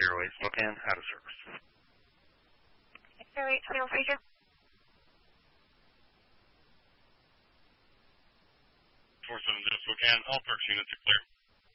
08 Spokane, out of service. 08 Sales Region. 470 Spokane, all parks units are clear.